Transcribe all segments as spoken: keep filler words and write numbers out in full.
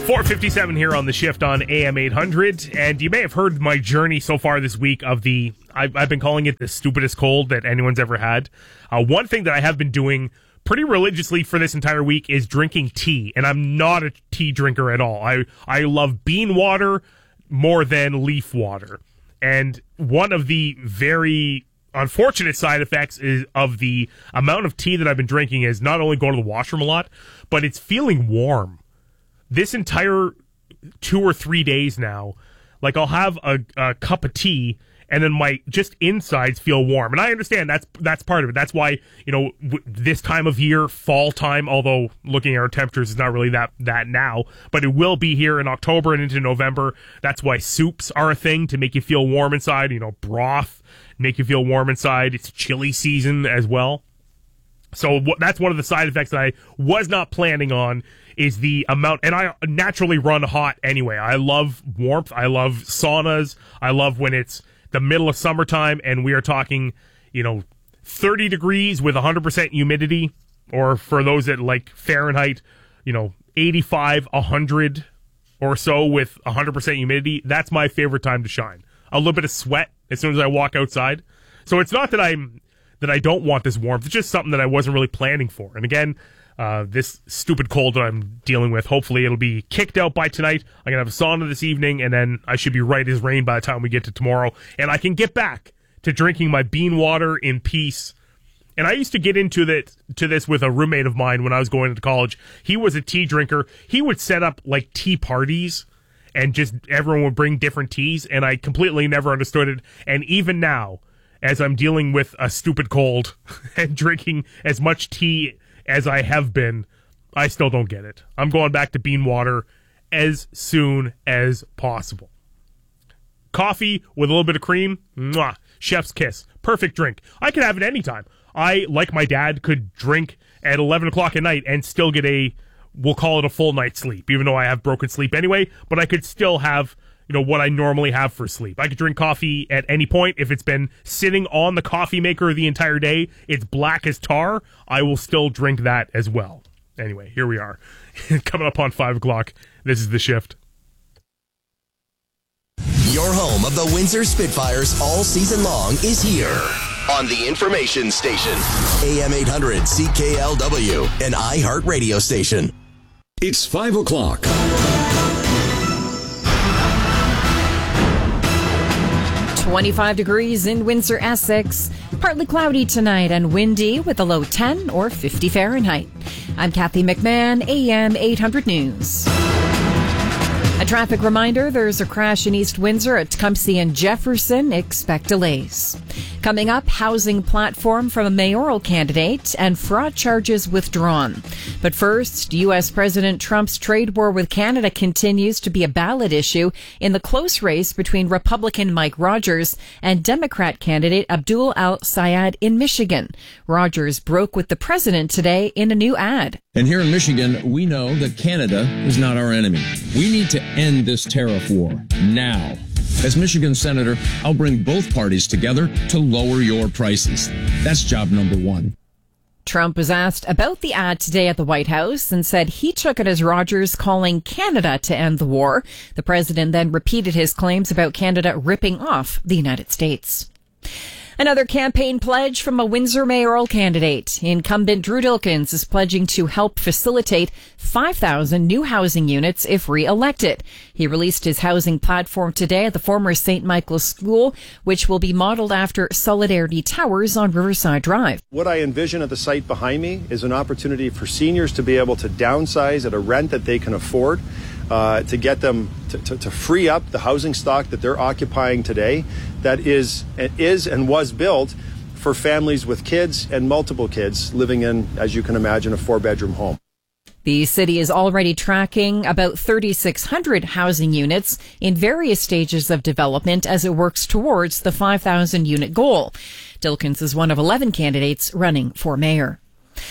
four fifty-seven here on The Shift on A M eight hundred, and you may have heard my journey so far this week of the, I've, I've been calling it the stupidest cold that anyone's ever had. Uh, one thing that I have been doing pretty religiously for this entire week is drinking tea, and I'm not a tea drinker at all. I, I love bean water more than leaf water, and one of the very unfortunate side effects is of the amount of tea that I've been drinking is not only going to the washroom a lot, but it's feeling warm. This entire two or three days now, like I'll have a, a cup of tea and then my just insides feel warm. And I understand that's that's part of it. That's why, you know, w- this time of year, fall time, although looking at our temperatures is not really that, that now, but it will be here in October and into November. That's why soups are a thing to make you feel warm inside, you know, broth, make you feel warm inside. It's chili season as well. So w- that's one of the side effects that I was not planning on is the amount, and I naturally run hot anyway. I love warmth. I love saunas. I love when it's the middle of summertime and we are talking, you know, thirty degrees with one hundred percent humidity, or for those that like Fahrenheit, you know, eighty-five, one hundred or so with one hundred percent humidity. That's my favorite time to shine. A little bit of sweat as soon as I walk outside. So it's not that I'm, that I don't want this warmth. It's just something that I wasn't really planning for. And again, Uh, this stupid cold that I'm dealing with, hopefully it'll be kicked out by tonight. I'm going to have a sauna this evening, and then I should be right as rain by the time we get to tomorrow. And I can get back to drinking my bean water in peace. And I used to get into that, to this with a roommate of mine when I was going to college. He was a tea drinker. He would set up like tea parties, and just everyone would bring different teas, and I completely never understood it. And even now, as I'm dealing with a stupid cold and drinking as much tea as I have been, I still don't get it. I'm going back to bean water as soon as possible. Coffee with a little bit of cream, mwah, chef's kiss. Perfect drink. I could have it anytime. I, like my dad, could drink at eleven o'clock at night and still get a, we'll call it a full night's sleep, even though I have broken sleep anyway, but I could still have, you know, what I normally have for sleep. I could drink coffee at any point. If it's been sitting on the coffee maker the entire day, it's black as tar, I will still drink that as well. Anyway, here we are. Coming up on five o'clock. This is The Shift. Your home of the Windsor Spitfires all season long is here on the information station. A M eight hundred C K L W, an iHeart radio station. It's five o'clock. twenty-five degrees in Windsor, Essex. Partly cloudy tonight and windy with a low ten or fifty Fahrenheit. I'm Kathy McMahon, A M eight hundred News. A traffic reminder, there's a crash in East Windsor at Tecumseh and Jefferson. Expect delays. Coming up, housing platform from a mayoral candidate and fraud charges withdrawn. But first, U S President Trump's trade war with Canada continues to be a ballot issue in the close race between Republican Mike Rogers and Democrat candidate Abdul Al-Sayed in Michigan. Rogers broke with the president today in a new ad. And here in Michigan, we know that Canada is not our enemy. We need to end this tariff war now. As Michigan Senator, I'll bring both parties together to lower your prices. That's job number one. Trump was asked about the ad today at the White House and said he took it as Rogers calling Canada to end the war. The president then repeated his claims about Canada ripping off the United States. Another campaign pledge from a Windsor mayoral candidate. Incumbent Drew Dilkens is pledging to help facilitate five thousand new housing units if re-elected. He released his housing platform today at the former Saint Michael's School, which will be modeled after Solidarity Towers on Riverside Drive. What I envision at the site behind me is an opportunity for seniors to be able to downsize at a rent that they can afford. Uh, to get them to, to, to free up the housing stock that they're occupying today that is, is and was built for families with kids and multiple kids living in, as you can imagine, a four-bedroom home. The city is already tracking about thirty-six hundred housing units in various stages of development as it works towards the five thousand unit goal. Dilkens is one of eleven candidates running for mayor.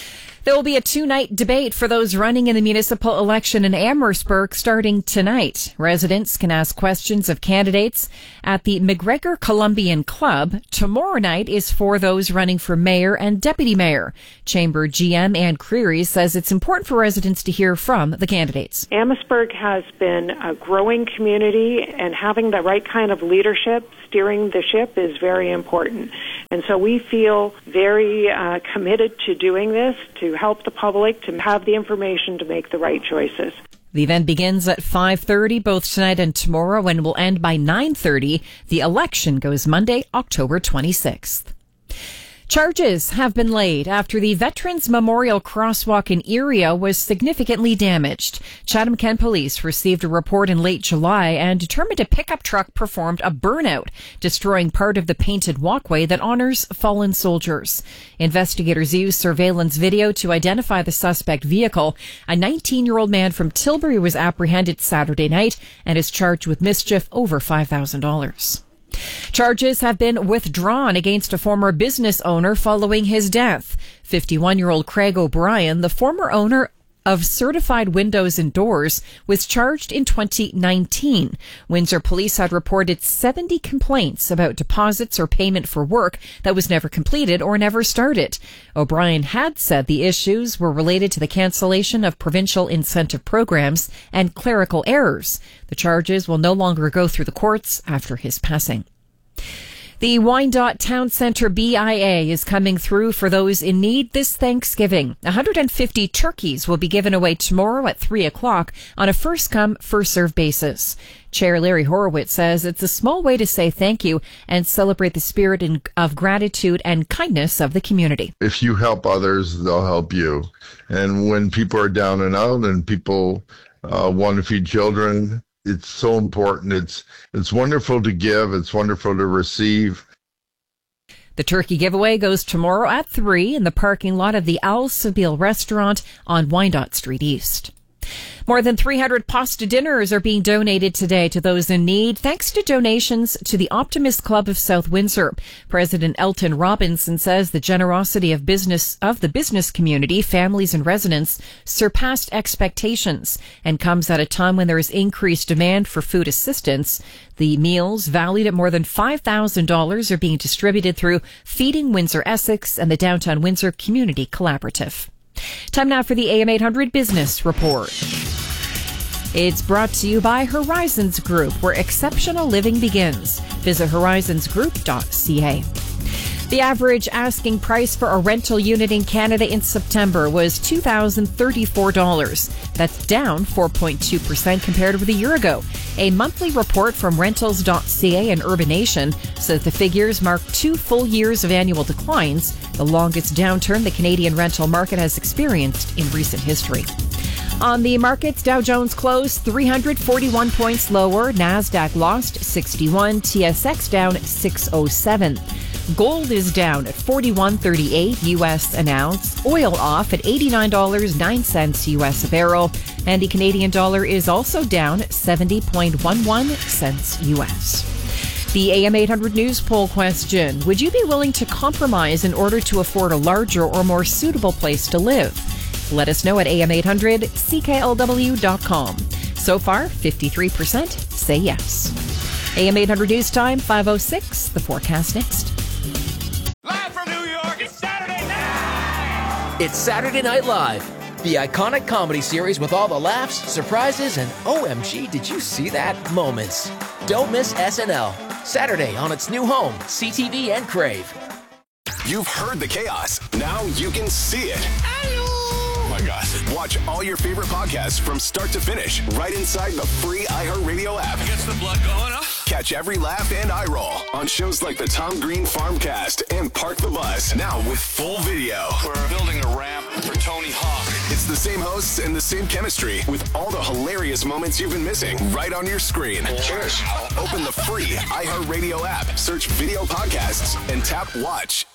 There will be a two-night debate for those running in the municipal election in Amherstburg starting tonight. Residents can ask questions of candidates at the McGregor Columbian Club. Tomorrow night is for those running for mayor and deputy mayor. Chamber G M Ann Creary says it's important for residents to hear from the candidates. Amherstburg has been a growing community, and having the right kind of leadership steering the ship is very important. And so we feel very uh, committed to doing this, to help the public to have the information to make the right choices. The event begins at five thirty both tonight and tomorrow and will end by nine thirty. The election goes Monday, October twenty-sixth. Charges have been laid after the Veterans Memorial Crosswalk in Erie was significantly damaged. Chatham-Kent Police received a report in late July and determined a pickup truck performed a burnout, destroying part of the painted walkway that honors fallen soldiers. Investigators used surveillance video to identify the suspect vehicle. A nineteen-year-old man from Tilbury was apprehended Saturday night and is charged with mischief over five thousand dollars. Charges have been withdrawn against a former business owner following his death. fifty-one-year-old Craig O'Brien, the former owner of Certified Windows and Doors, was charged in twenty nineteen. Windsor police had reported seventy complaints about deposits or payment for work that was never completed or never started. O'Brien had said the issues were related to the cancellation of provincial incentive programs and clerical errors. The charges will no longer go through the courts after his passing. The Wyandotte Town Centre B I A is coming through for those in need this Thanksgiving. one hundred fifty turkeys will be given away tomorrow at three o'clock on a first-come, first-served basis. Chair Larry Horowitz says it's a small way to say thank you and celebrate the spirit in, of gratitude and kindness of the community. If you help others, they'll help you. And when people are down and out and people uh, want to feed children, it's so important. It's it's wonderful to give. It's wonderful to receive. The turkey giveaway goes tomorrow at three in the parking lot of the Al Sabile restaurant on Wyandotte Street East. More than three hundred pasta dinners are being donated today to those in need, thanks to donations to the Optimist Club of South Windsor. President Elton Robinson says the generosity of business of the business community, families and residents surpassed expectations and comes at a time when there is increased demand for food assistance. The meals, valued at more than five thousand dollars, are being distributed through Feeding Windsor Essex and the Downtown Windsor Community Collaborative. Time now for the A M eight hundred Business Report. It's brought to you by Horizons Group, where exceptional living begins. Visit horizons group dot c a. The average asking price for a rental unit in Canada in September was two thousand thirty-four dollars. That's down four point two percent compared with a year ago. A monthly report from rentals dot c a and Urbanation says the figures mark two full years of annual declines, the longest downturn the Canadian rental market has experienced in recent history. On the markets, Dow Jones closed three hundred forty-one points lower. NASDAQ lost sixty-one. T S X down six oh seven. Gold is down at forty-one thirty-eight U S an ounce. Oil off at eighty-nine dollars and nine cents U S a barrel. And the Canadian dollar is also down seventy point one one cents U S. The A M eight hundred News poll question: would you be willing to compromise in order to afford a larger or more suitable place to live? Let us know at A M eight hundred C K L W dot com. So far, fifty-three percent say yes. A M eight hundred News Time, five oh six. The forecast next. Live from New York, it's Saturday night! It's Saturday Night Live, the iconic comedy series with all the laughs, surprises, and O M G, did you see that moments. Don't miss S N L, Saturday on its new home, C T V and Crave. You've heard the chaos. Now you can see it. Oh my gosh. Watch all your favorite podcasts from start to finish right inside the free iHeartRadio app. Gets the blood going, huh? Catch every laugh and eye roll on shows like the Tom Green Farmcast and Park the Bus. Now with full video. We're building a ramp for Tony Hawk. It's the same hosts and the same chemistry with all the hilarious moments you've been missing right on your screen. Cheers. Open the free iHeartRadio app, search video podcasts, and tap watch